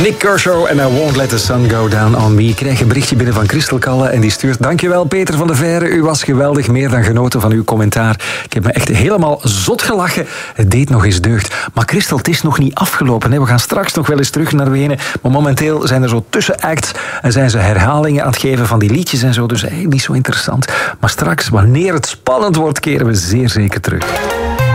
Nick Kershaw en I Won't Let the Sun Go Down on Me. Ik krijg een berichtje binnen van Christel Kalle en die stuurt: dankjewel Peter van de Veire, u was geweldig, meer dan genoten van uw commentaar. Ik heb me echt helemaal zot gelachen. Het deed nog eens deugd. Maar Christel, het is nog niet afgelopen. Hè. We gaan straks nog wel eens terug naar Wenen. Maar momenteel zijn er zo tussenacts en zijn ze herhalingen aan het geven van die liedjes en zo. Dus eigenlijk niet zo interessant. Maar straks, wanneer het spannend wordt, keren we zeer zeker terug.